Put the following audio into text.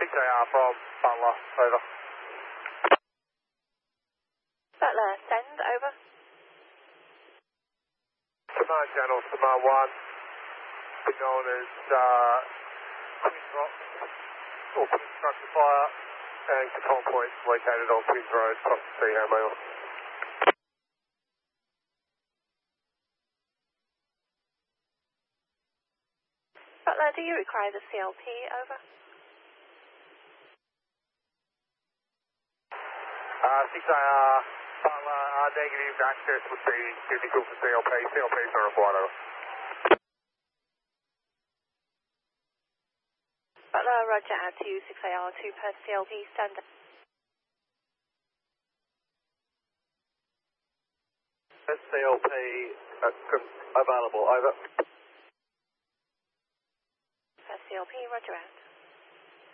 6AR from Butler, over. Butler, send, over. Command channel, Command 1, been known as Queen's Rock, open structure fire, and control points located on Queen's Road, across the sea, mail. Butler, do you require the CLP, over? 6AR, Butler, negative, access would be difficult for CLP, CLP is not required, over. Butler, roger, add to 6AR, 2 per CLP, stand. CLP available, over. Per CLP, roger, out.